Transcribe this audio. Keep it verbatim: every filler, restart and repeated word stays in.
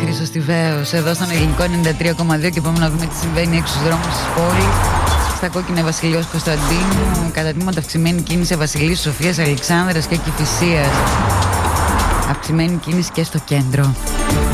Βασίλης ο Στιβαίος εδώ στον Ελληνικό ενενήντα τρία κόμμα δύο και πάμε να δούμε τι συμβαίνει έξω στους δρόμους της πόλης. Στα κόκκινα Βασιλιός Κωνσταντίνου, κατά τμήματα αυξημένη κίνηση Βασιλής Σοφίας, Αλεξάνδρας και Κηφισίας. Αυξημένη κίνηση και στο κέντρο.